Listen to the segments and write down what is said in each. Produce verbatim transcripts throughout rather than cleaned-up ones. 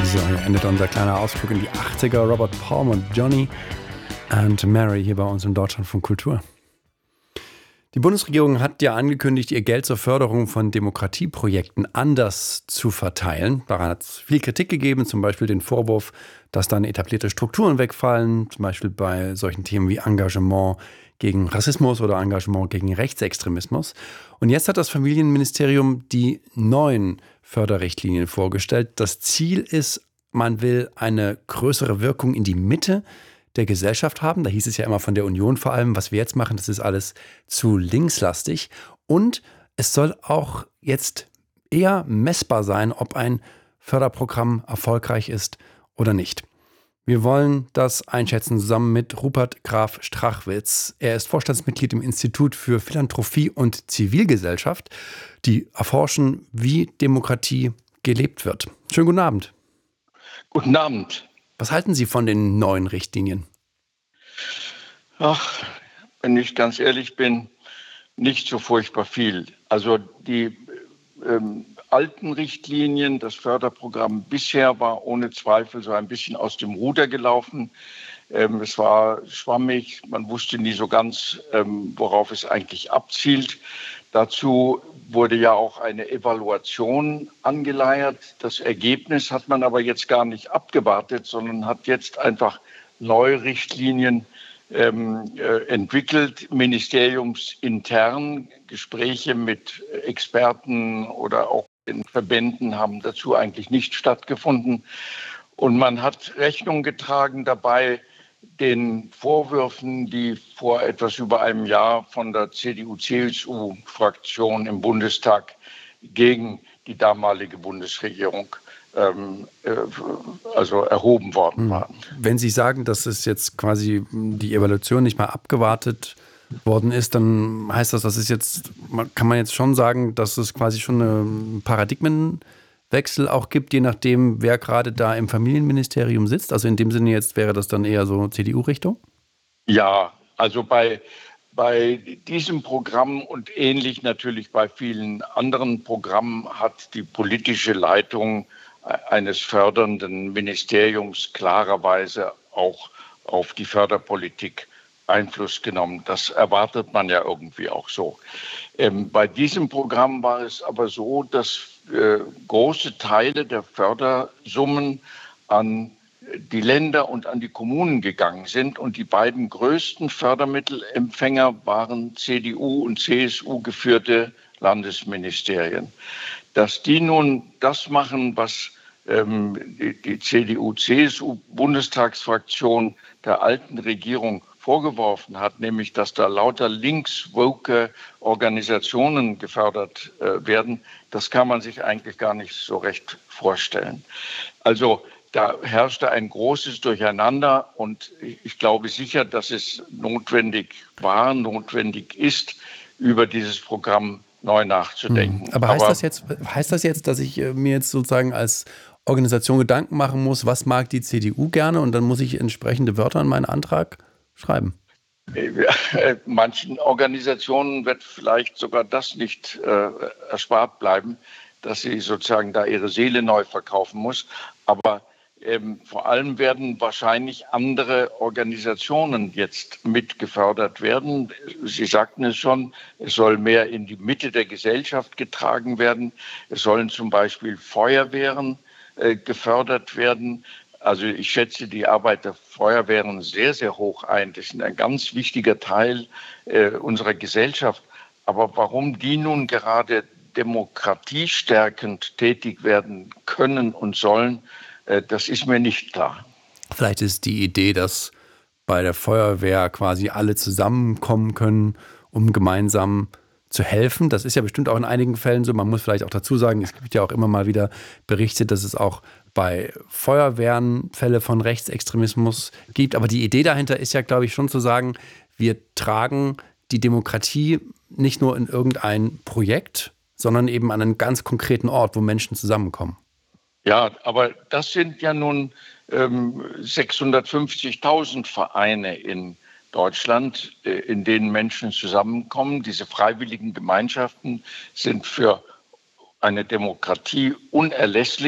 So, hier endet unser kleiner Ausflug in die achtziger. Robert Palmer, Johnny and Mary hier bei uns im Deutschlandfunk Kultur. Die Bundesregierung hat ja angekündigt, ihr Geld zur Förderung von Demokratieprojekten anders zu verteilen. Daran hat es viel Kritik gegeben, zum Beispiel den Vorwurf, dass dann etablierte Strukturen wegfallen, zum Beispiel bei solchen Themen wie Engagement gegen Rassismus oder Engagement gegen Rechtsextremismus. Und jetzt hat das Familienministerium die neuen Förderrichtlinien vorgestellt. Das Ziel ist, man will eine größere Wirkung in die Mitte der Gesellschaft haben. Da hieß es ja immer von der Union vor allem, was wir jetzt machen, das ist alles zu linkslastig. Und es soll auch jetzt eher messbar sein, ob ein Förderprogramm erfolgreich ist oder nicht. Wir wollen das einschätzen zusammen mit Rupert Graf Strachwitz. Er ist Vorstandsmitglied im Institut für Philanthropie und Zivilgesellschaft, die erforschen, wie Demokratie gelebt wird. Schönen guten Abend. Guten Abend. Was halten Sie von den neuen Richtlinien? Ach, wenn ich ganz ehrlich bin, nicht so furchtbar viel. Also die ähm, alten Richtlinien, das Förderprogramm bisher war ohne Zweifel so ein bisschen aus dem Ruder gelaufen. Ähm, es war schwammig, man wusste nie so ganz, ähm, worauf es eigentlich abzielt. Dazu wurde ja auch eine Evaluation angeleiert. Das Ergebnis hat man aber jetzt gar nicht abgewartet, sondern hat jetzt einfach neue Richtlinien ähm, äh, entwickelt, ministeriumsintern. Gespräche mit Experten oder auch in Verbänden haben dazu eigentlich nicht stattgefunden. Und man hat Rechnung getragen dabei den Vorwürfen, die vor etwas über einem Jahr von der C D U-C S U-Fraktion im Bundestag gegen die damalige Bundesregierung ähm, äh, also erhoben worden waren. Wenn Sie sagen, dass es jetzt quasi die Evaluation nicht mal abgewartet worden ist, dann heißt das, das ist jetzt, kann man jetzt schon sagen, dass es quasi schon einen Paradigmenwechsel auch gibt, je nachdem, wer gerade da im Familienministerium sitzt. Also in dem Sinne jetzt wäre das dann eher so C D U-Richtung? Ja, also bei, bei diesem Programm und ähnlich natürlich bei vielen anderen Programmen hat die politische Leitung eines fördernden Ministeriums klarerweise auch auf die Förderpolitik Einfluss genommen. Das erwartet man ja irgendwie auch so. Ähm, bei diesem Programm war es aber so, dass äh, große Teile der Fördersummen an die Länder und an die Kommunen gegangen sind. Und die beiden größten Fördermittelempfänger waren C D U und C S U geführte Landesministerien. Dass die nun das machen, was ähm, die, die C D U-C S U-Bundestagsfraktion der alten Regierung vorgeworfen hat, nämlich dass da lauter linkswoke Organisationen gefördert äh, werden, das kann man sich eigentlich gar nicht so recht vorstellen. Also da herrschte ein großes Durcheinander und ich glaube sicher, dass es notwendig war, notwendig ist, über dieses Programm neu nachzudenken. Hm. Aber heißt, Aber das jetzt, heißt das jetzt, dass ich mir jetzt sozusagen als Organisation Gedanken machen muss, was mag die C D U gerne und dann muss ich entsprechende Wörter in meinen Antrag schreiben? Manchen Organisationen wird vielleicht sogar das nicht äh, erspart bleiben, dass sie sozusagen da ihre Seele neu verkaufen muss. Aber ähm, vor allem werden wahrscheinlich andere Organisationen jetzt mit gefördert werden. Sie sagten es schon, es soll mehr in die Mitte der Gesellschaft getragen werden. Es sollen zum Beispiel Feuerwehren äh, gefördert werden. Also ich schätze die Arbeit der Feuerwehren sehr, sehr hoch ein. Das ist ein ganz wichtiger Teil äh, unserer Gesellschaft. Aber warum die nun gerade demokratiestärkend tätig werden können und sollen, äh, das ist mir nicht klar. Vielleicht ist die Idee, dass bei der Feuerwehr quasi alle zusammenkommen können, um gemeinsam zu helfen. Das ist ja bestimmt auch in einigen Fällen so. Man muss vielleicht auch dazu sagen, es gibt ja auch immer mal wieder Berichte, dass es auch bei Feuerwehren Fälle von Rechtsextremismus gibt. Aber die Idee dahinter ist ja, glaube ich, schon zu sagen, wir tragen die Demokratie nicht nur in irgendein Projekt, sondern eben an einen ganz konkreten Ort, wo Menschen zusammenkommen. Ja, aber das sind ja nun ähm, sechshundertfünfzigtausend Vereine in Deutschland, äh, in denen Menschen zusammenkommen. Diese freiwilligen Gemeinschaften sind für eine Demokratie unerlässlich.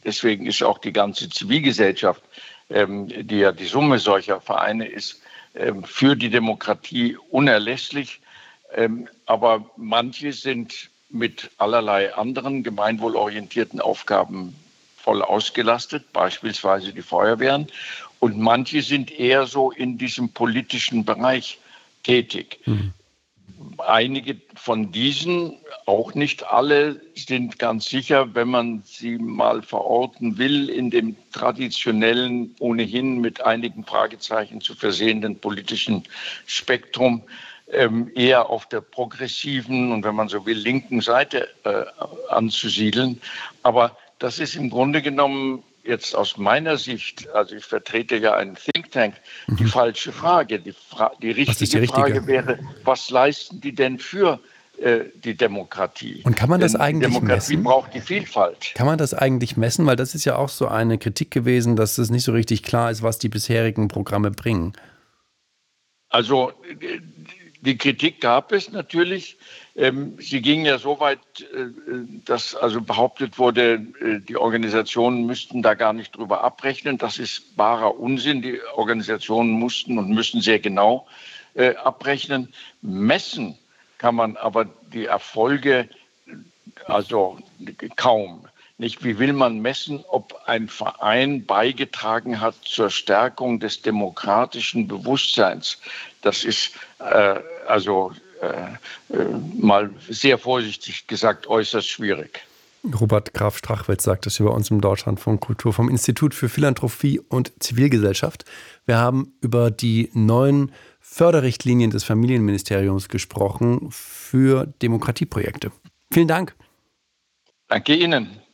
deswegen ist auch die ganze Zivilgesellschaft, ähm, die ja die Summe solcher Vereine ist, ähm, für die Demokratie unerlässlich. Ähm, aber manche sind mit allerlei anderen gemeinwohlorientierten Aufgaben voll ausgelastet, beispielsweise die Feuerwehren. Und manche sind eher so in diesem politischen Bereich tätig. Mhm. Einige von diesen, auch nicht alle, sind ganz sicher, wenn man sie mal verorten will, in dem traditionellen, ohnehin mit einigen Fragezeichen zu versehenden politischen Spektrum, ähm, eher auf der progressiven und, wenn man so will, linken Seite äh, anzusiedeln. Aber das ist im Grunde genommen jetzt aus meiner Sicht, also ich vertrete ja einen Think Tank, die mhm. falsche Frage. Die, Fra- die, richtige die richtige Frage wäre, was leisten die denn für äh, die Demokratie? Und kann man das Denn eigentlich die Demokratie messen? braucht die Vielfalt. Kann man das eigentlich messen? Weil das ist ja auch so eine Kritik gewesen, dass es nicht so richtig klar ist, was die bisherigen Programme bringen. Also die Kritik gab es natürlich. Sie ging ja so weit, dass also behauptet wurde, die Organisationen müssten da gar nicht drüber abrechnen. Das ist barer Unsinn. Die Organisationen mussten und müssen sehr genau abrechnen. Messen kann man aber die Erfolge also kaum. Nicht, wie will man messen, ob ein Verein beigetragen hat zur Stärkung des demokratischen Bewusstseins? Das ist äh, also äh, äh, mal sehr vorsichtig gesagt äußerst schwierig. Robert Graf Strachwitz sagt das über uns im Deutschlandfunk Kultur vom Institut für Philanthropie und Zivilgesellschaft. Wir haben über die neuen Förderrichtlinien des Familienministeriums gesprochen für Demokratieprojekte. Vielen Dank. Danke Ihnen.